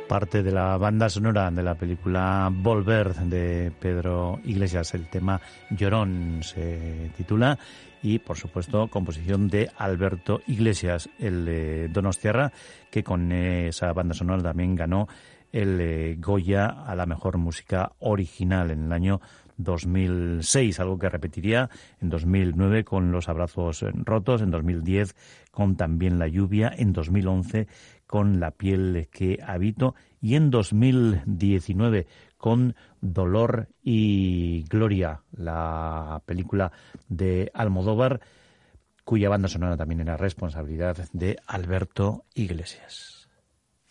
parte de la banda sonora de la película Volver de Pedro Iglesias. El tema Llorón se titula y, por supuesto, composición de Alberto Iglesias, el donostiarra, que con esa banda sonora también ganó el Goya a la mejor música original en el año 2006, algo que repetiría en 2009 con Los abrazos rotos, en 2010 con También la lluvia, en 2011 con La piel que habito y en 2019 con Dolor y Gloria, la película de Almodóvar, cuya banda sonora también era responsabilidad de Alberto Iglesias.